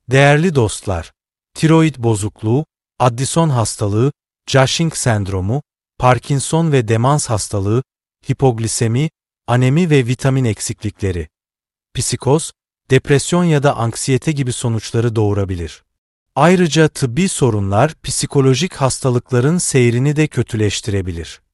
Değerli dostlar, tiroid bozukluğu, Addison hastalığı, Cushing sendromu, Parkinson ve demans hastalığı, hipoglisemi, anemi ve vitamin eksiklikleri, psikoz, depresyon ya da anksiyete gibi sonuçları doğurabilir. Ayrıca tıbbi sorunlar psikolojik hastalıkların seyrini de kötüleştirebilir.